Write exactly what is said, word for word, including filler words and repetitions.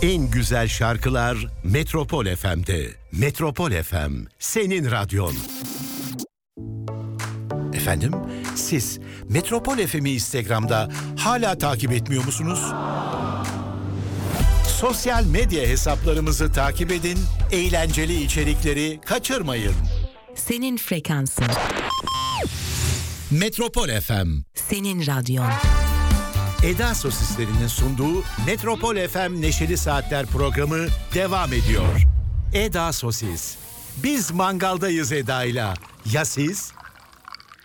En güzel şarkılar Metropol F M'de. Metropol F M, senin radyon. Efendim, siz Metropol F M'i Instagram'da hala takip etmiyor musunuz? Sosyal medya hesaplarımızı takip edin, eğlenceli içerikleri kaçırmayın. Senin frekansın. Metropol F M. Senin radyon. Eda Sosislerinin sunduğu Metropol F M Neşeli Saatler programı devam ediyor. Eda Sosis. Biz mangaldayız Eda'yla. Ya siz?